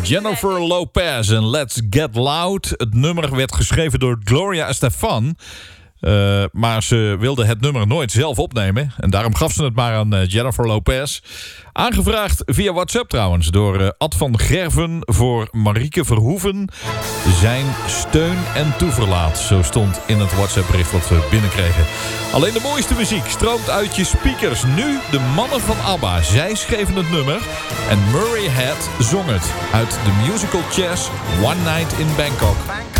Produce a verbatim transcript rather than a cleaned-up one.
Jennifer Lopez en Let's Get Loud. Het nummer werd geschreven door Gloria Estefan. Uh, maar ze wilde het nummer nooit zelf opnemen. En daarom gaf ze het maar aan uh, Jennifer Lopez. Aangevraagd via WhatsApp trouwens. Door uh, Ad van Gerven voor Marieke Verhoeven. Zijn steun en toeverlaat. Zo stond in het WhatsApp bericht wat we binnenkregen. Alleen de mooiste muziek stroomt uit je speakers. Nu de mannen van ABBA. Zij schreven het nummer. En Murray Head zong het. Uit de musical Chess One Night in Bangkok.